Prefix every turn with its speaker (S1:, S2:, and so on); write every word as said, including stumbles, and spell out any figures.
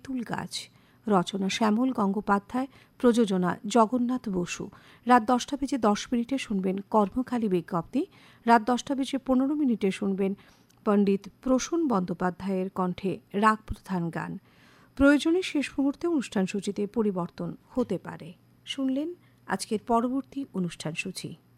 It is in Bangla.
S1: তেঁতুল গাছ, রচনা শ্যামল গঙ্গোপাধ্যায়, প্রযোজনা জগন্নাথ বসু। রাত দশটা বেজে দশ মিনিটে শুনবেন কর্মখালী বিজ্ঞপ্তি। রাত দশটা বেজে পনেরো মিনিটে শুনবেন পণ্ডিত প্রসূন বন্দ্যোপাধ্যায়ের কণ্ঠে রাগ প্রধান গান। প্রয়োজনে শেষ মুহূর্তে অনুষ্ঠান সূচিতে পরিবর্তন হতে পারে। শুনলেন আজকের পরবর্তী অনুষ্ঠান সূচি।